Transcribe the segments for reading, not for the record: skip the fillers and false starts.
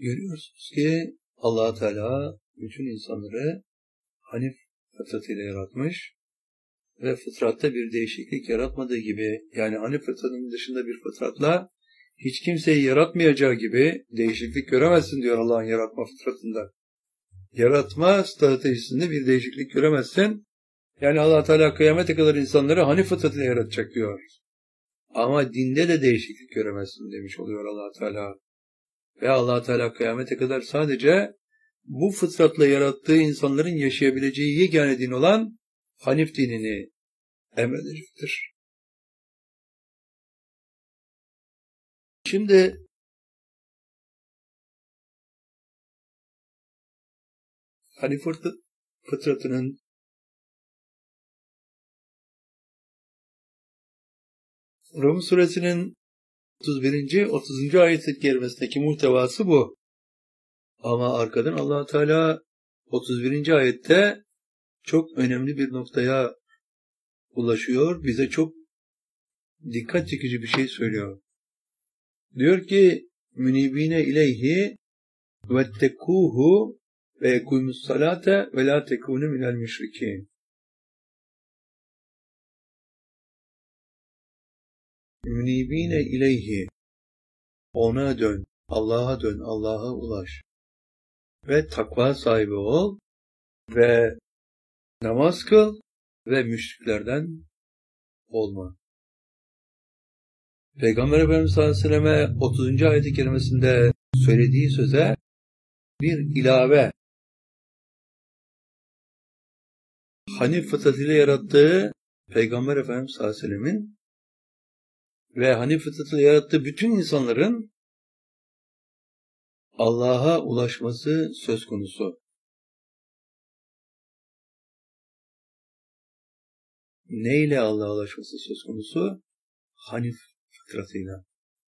Görüyorsunuz ki Allah Teala bütün insanları Hanif fıtratıyla yaratmış ve fıtratta bir değişiklik yaratmadığı gibi, yani Hanif fıtratının dışında bir fıtratla hiç kimseyi yaratmayacağı gibi değişiklik göremezsin diyor Allah'ın yaratma fıtratında. Yaratma stratejisinde bir değişiklik göremezsin. Yani Allah Teala kıyamete kadar insanları Hanif fıtratıyla yaratacak diyor. Ama dinde de değişiklik göremezsin demiş oluyor Allah Teala. Ve Allah Teala kıyamete kadar sadece bu fıtratla yarattığı insanların yaşayabileceği yegane din olan Hanif dinini emredecektir. Şimdi Hanif fıtratının Rum suresinin 31. 30. ayet-i kerimesindeki muhtevası bu. Ama arkadan Allah Teala 31. ayette çok önemli bir noktaya ulaşıyor. Bize çok dikkat çekici bir şey söylüyor. Diyor ki münibine ileyhi vettekuhu ve yekumus salate ve la tekunu minel müşrikin. Münibine ileyhi, ona dön, Allah'a dön, Allah'a ulaş ve takva sahibi ol ve namaz kıl ve müşriklerden olma. Peygamber Efendimiz sallallahu aleyhi ve selleme 30. ayet-i kerimesinde söylediği söze bir ilave, Hanif fıtratıyla yarattığı Peygamber Efendimiz sallallahu aleyhi ve sellemin ve Hanif fıtratıyla yarattığı bütün insanların Allah'a ulaşması söz konusu. Neyle Allah'a ulaşması söz konusu? Hanif fıtratıyla.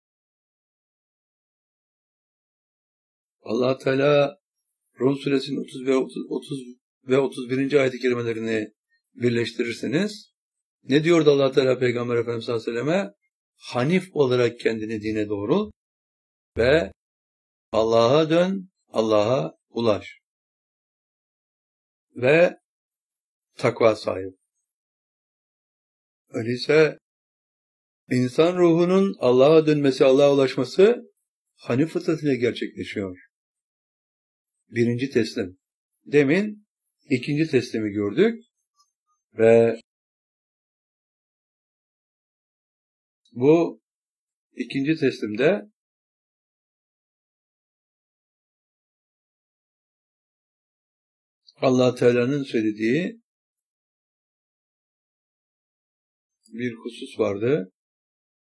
Allah Teala Rum suresinin 30 ve 31. ayet-i kerimelerini birleştirirseniz ne diyordu Allah Teala Peygamber Efendimiz sallallahu aleyhi ve selleme? Hanif olarak kendini dine doğrul ve Allah'a dön, Allah'a ulaş ve takva sahibi. Öyleyse insan ruhunun Allah'a dönmesi, Allah'a ulaşması Hanif fıtratıyla gerçekleşiyor. Birinci teslim. Demin ikinci teslimi gördük ve bu ikinci teslimde Allah Teala'nın söylediği bir husus vardı.